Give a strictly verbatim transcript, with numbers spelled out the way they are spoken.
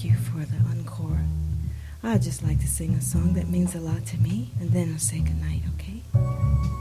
you for the encore. I'd just like to sing a song that means a lot to me, and then I'll say goodnight, okay?